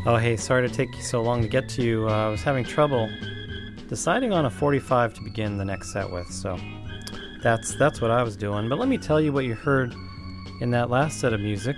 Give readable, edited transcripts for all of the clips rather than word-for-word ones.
Oh, hey, sorry to take you so long to get to you. I was having trouble deciding on a 45 to begin the next set with, so that's what I was doing. But let me tell you what you heard in that last set of music.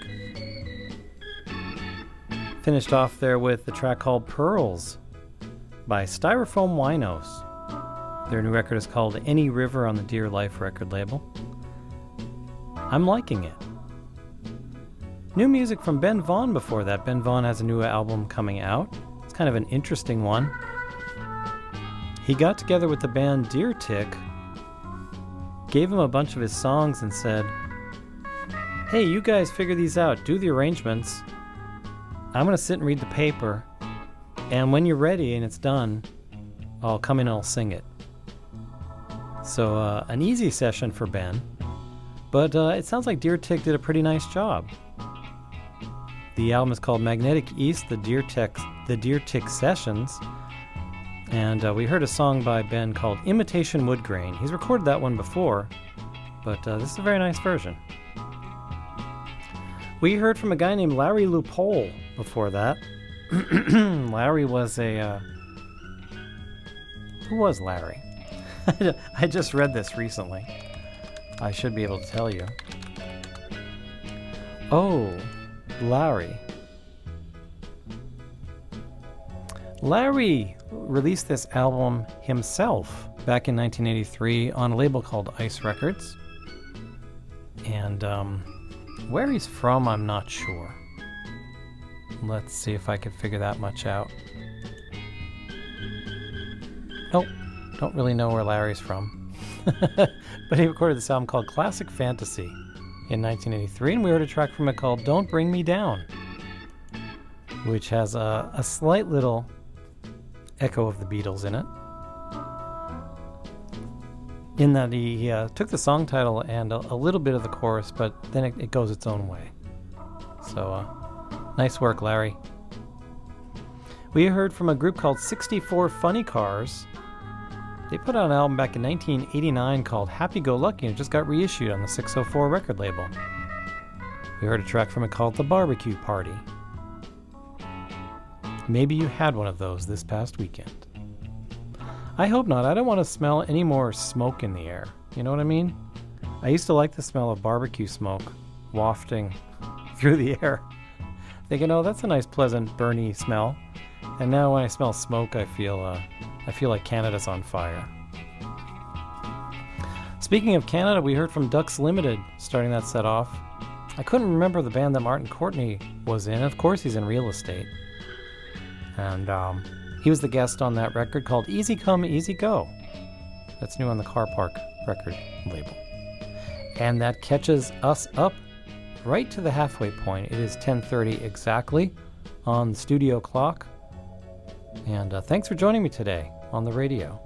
Finished off there with the track called Pearls by Styrofoam Winos. Their new record is called Any River on the Dear Life record label. I'm liking it. New music from Ben Vaughn before that. Ben Vaughn has a new album coming out. It's kind of an interesting one. He got together with the band Deer Tick, gave him a bunch of his songs and said, hey, you guys figure these out, do the arrangements. I'm going to sit and read the paper, and when you're ready and it's done, I'll come in and I'll sing it. So an easy session for Ben, but it sounds like Deer Tick did a pretty nice job. The album is called Magnetic East, the Deer Tick Sessions, and we heard a song by Ben called Imitation Woodgrain. He's recorded that one before, but this is a very nice version. We heard from a guy named Larry Lupole before that. Larry was a... Who was Larry? I just read this recently. I should be able to tell you. Oh... Larry released this album himself back in 1983 on a label called Ice Records. And where he's from, I'm not sure. Let's see if I can figure that much out. Nope, don't really know where Larry's from. But he recorded this album called Classic Fantasy in 1983, and we heard a track from it called Don't Bring Me Down, which has a slight little echo of the Beatles in it, in that he took the song title and a little bit of the chorus, but then it goes its own way. So nice work, Larry. We heard from a group called 64 Funny Cars. They put out an album back in 1989 called Happy Go Lucky, and it just got reissued on the 604 record label. We heard a track from it called The Barbecue Party. Maybe you had one of those this past weekend. I hope not. I don't want to smell any more smoke in the air. You know what I mean? I used to like the smell of barbecue smoke wafting through the air, thinking, oh, that's a nice, pleasant, burny smell. And now when I smell smoke, I feel like Canada's on fire. Speaking of Canada, we heard from Ducks Limited starting that set off. I couldn't remember the band that Martin Courtney was in. Of course he's in Real Estate. And he was the guest on that record called Easy Come, Easy Go. That's new on the Car Park record label. And that catches us up right to the halfway point. It is 10:30 exactly on the studio clock. And thanks for joining me today on the radio.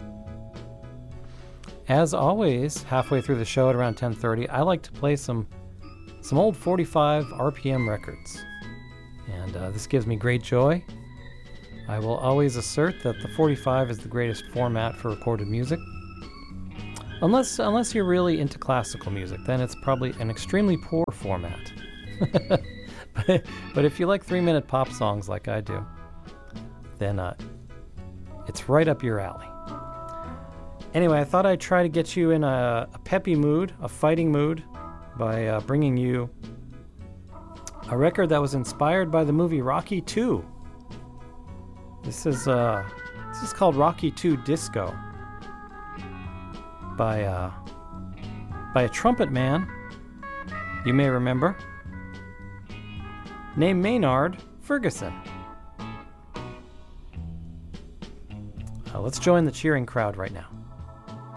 As always, halfway through the show at around 10:30, I like to play some old 45 RPM records. And this gives me great joy. I will always assert that the 45 is the greatest format for recorded music. Unless you're really into classical music, then it's probably an extremely poor format. But if you like 3-minute pop songs like I do, then it's right up your alley. Anyway, I thought I'd try to get you in a peppy mood, a fighting mood, by bringing you a record that was inspired by the movie Rocky II. This is called Rocky II Disco by a trumpet man you may remember named Maynard Ferguson. Let's join the cheering crowd right now.